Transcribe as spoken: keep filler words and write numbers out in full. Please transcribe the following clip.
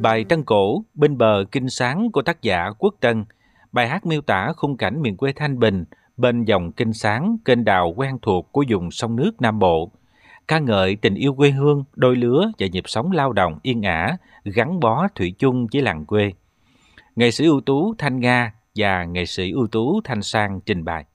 Bài Trăng Cổ bên bờ kinh sáng của tác giả Quốc Tân. Bài hát miêu tả khung cảnh miền quê thanh bình bên dòng kinh sáng, kênh đào quen thuộc của vùng sông nước Nam Bộ. Ca ngợi tình yêu quê hương, đôi lứa và nhịp sống lao động yên ả, gắn bó thủy chung với làng quê. Nghệ sĩ ưu tú Thanh Nga và nghệ sĩ ưu tú Thanh Sang trình bày.